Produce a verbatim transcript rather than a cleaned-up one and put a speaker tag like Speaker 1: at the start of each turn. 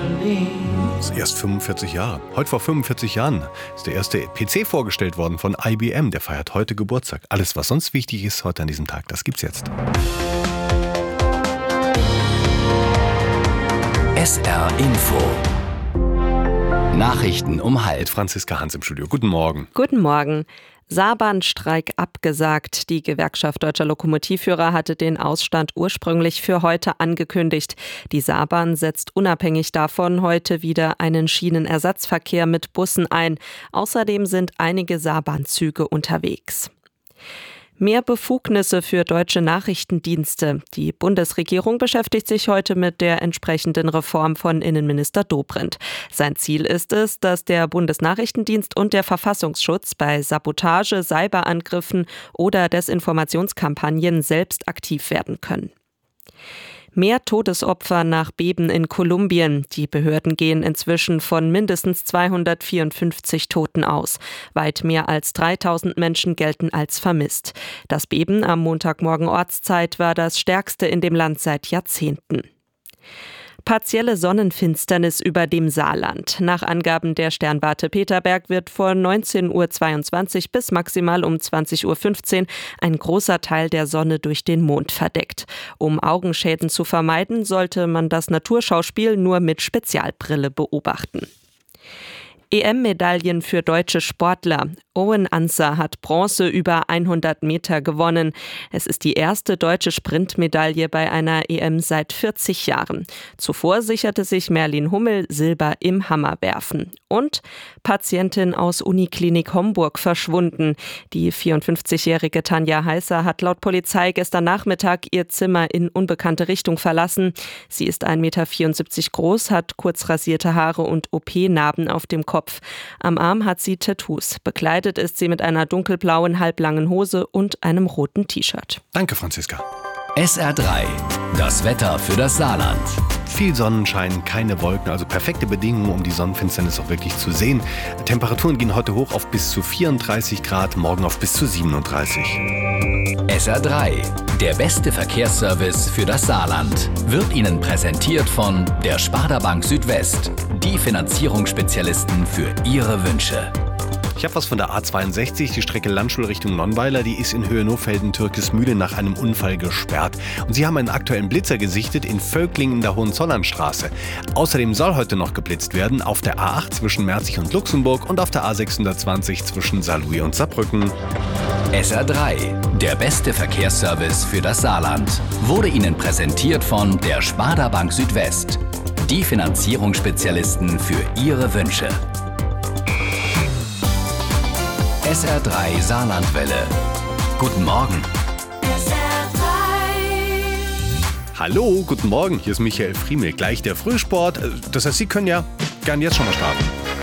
Speaker 1: Das ist erst fünfundvierzig Jahre. Heute vor fünfundvierzig Jahren ist der erste P C vorgestellt worden von I B M. Der feiert heute Geburtstag. Alles, was sonst wichtig ist heute an diesem Tag, das gibt's jetzt.
Speaker 2: S R Info. Nachrichten um halb.
Speaker 1: Mit Franziska Hans im Studio. Guten Morgen.
Speaker 3: Guten Morgen. Saarbahnstreik abgesagt. Die Gewerkschaft Deutscher Lokomotivführer hatte den Ausstand ursprünglich für heute angekündigt. Die Saarbahn setzt unabhängig davon heute wieder einen Schienenersatzverkehr mit Bussen ein. Außerdem sind einige Saarbahnzüge unterwegs. Mehr Befugnisse für deutsche Nachrichtendienste. Die Bundesregierung beschäftigt sich heute mit der entsprechenden Reform von Innenminister Dobrindt. Sein Ziel ist es, dass der Bundesnachrichtendienst und der Verfassungsschutz bei Sabotage, Cyberangriffen oder Desinformationskampagnen selbst aktiv werden können. Mehr Todesopfer nach Beben in Kolumbien. Die Behörden gehen inzwischen von mindestens zweihundertvierundfünfzig Toten aus. Weit mehr als dreitausend Menschen gelten als vermisst. Das Beben am Montagmorgen Ortszeit war das stärkste in dem Land seit Jahrzehnten. Partielle Sonnenfinsternis über dem Saarland. Nach Angaben der Sternwarte Peterberg wird von neunzehn Uhr zweiundzwanzig bis maximal um zwanzig Uhr fünfzehn ein großer Teil der Sonne durch den Mond verdeckt. Um Augenschäden zu vermeiden, sollte man das Naturschauspiel nur mit Spezialbrille beobachten. E M-Medaillen für deutsche Sportler. Owen Anser hat Bronze über hundert Meter gewonnen. Es ist die erste deutsche Sprintmedaille bei einer E M seit vierzig Jahren. Zuvor sicherte sich Merlin Hummel Silber im Hammerwerfen. Und Patientin aus Uniklinik Homburg verschwunden. Die vierundfünfzigjährige Tanja Heißer hat laut Polizei gestern Nachmittag ihr Zimmer in unbekannte Richtung verlassen. Sie ist ein Meter vierundsiebzig groß, hat kurz rasierte Haare und O P-Narben auf dem Kopf. Am Arm hat sie Tattoos. Bekleidet ist sie mit einer dunkelblauen, halblangen Hose und einem roten T-Shirt.
Speaker 1: Danke, Franziska.
Speaker 2: S R drei. Das Wetter für das Saarland.
Speaker 1: Viel Sonnenschein, keine Wolken, also perfekte Bedingungen, um die Sonnenfinsternis auch wirklich zu sehen. Temperaturen gehen heute hoch auf bis zu vierunddreißig Grad, morgen auf bis zu siebenunddreißig.
Speaker 2: S R drei. Der beste Verkehrsservice für das Saarland wird Ihnen präsentiert von der Sparda Bank Südwest. Die Finanzierungsspezialisten für Ihre Wünsche.
Speaker 1: Ich habe was von der A zweiundsechzig, die Strecke Landstuhl Richtung Nonnweiler, die ist in Höhe Nofelden-Türkismühle nach einem Unfall gesperrt. Und sie haben einen aktuellen Blitzer gesichtet in Völklingen in der Hohenzollernstraße. Außerdem soll heute noch geblitzt werden auf der A acht zwischen Merzig und Luxemburg und auf der A sechshundertzwanzig zwischen Saarlouis und Saarbrücken.
Speaker 2: S R drei, der beste Verkehrsservice für das Saarland, wurde Ihnen präsentiert von der Sparda Bank Südwest. Die Finanzierungsspezialisten für Ihre Wünsche. S R drei Saarlandwelle. Guten Morgen.
Speaker 4: S R drei.
Speaker 1: Hallo, guten Morgen, hier ist Michael Friemel. Gleich der Frühsport. Das heißt, Sie können ja gern jetzt schon mal starten.